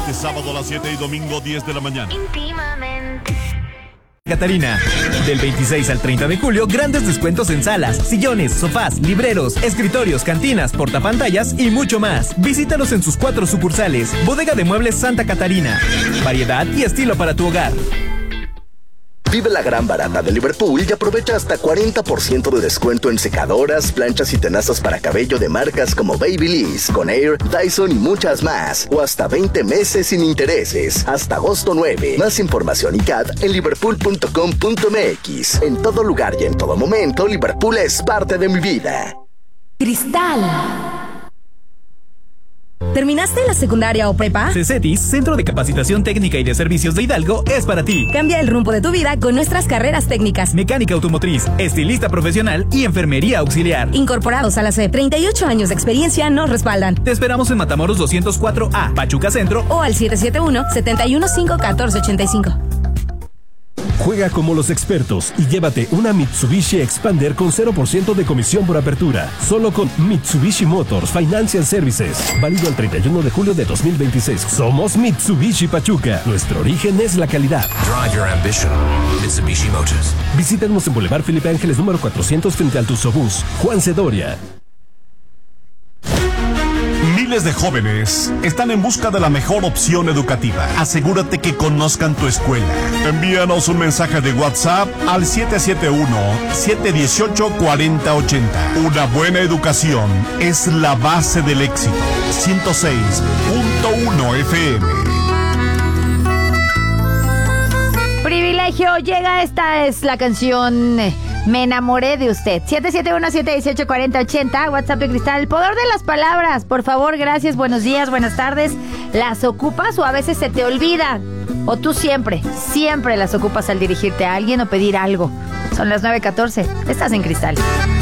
Este sábado a las 7 y domingo 10 de la mañana. Íntimamente. Catarina. Del 26 al 30 de julio, grandes descuentos en salas, sillones, sofás, libreros, escritorios, cantinas, portapantallas y mucho más. Visítalos en sus 4 sucursales. Bodega de Muebles Santa Catarina. Variedad y estilo para tu hogar. Vive la gran barata de Liverpool y aprovecha hasta 40% de descuento en secadoras, planchas y tenazas para cabello de marcas como Babyliss, Conair, Dyson y muchas más. O hasta 20 meses sin intereses. Hasta agosto 9. Más información y CAT en liverpool.com.mx. En todo lugar y en todo momento, Liverpool es parte de mi vida. Cristal. ¿Terminaste la secundaria o prepa? CECETIS, Centro de Capacitación Técnica y de Servicios de Hidalgo, es para ti. Cambia el rumbo de tu vida con nuestras carreras técnicas. Mecánica automotriz, estilista profesional y enfermería auxiliar. Incorporados a la SEP, 38 años de experiencia nos respaldan. Te esperamos en Matamoros 204A, Pachuca Centro o al 771-715-1485. Juega como los expertos y llévate una Mitsubishi Expander con 0% de comisión por apertura. Solo con Mitsubishi Motors Financial Services. Válido el 31 de julio de 2026. Somos Mitsubishi Pachuca. Nuestro origen es la calidad. Drive your ambition. Mitsubishi Motors. Visítanos en Boulevard Felipe Ángeles número 400 frente al Tusobús. Juan Cedoria. Miles de jóvenes están en busca de la mejor opción educativa. Asegúrate que conozcan tu escuela. Envíanos un mensaje de WhatsApp al 771-718-4080. Una buena educación es la base del éxito. 106.1 FM. Privilegio, llega, esta es la canción Me enamoré de usted. 771-718-4080, WhatsApp de Cristal. El poder de las palabras, por favor, gracias, buenos días, buenas tardes. ¿Las ocupas o a veces se te olvida? O tú siempre las ocupas al dirigirte a alguien o pedir algo. Son las 9:14, estás en Cristal.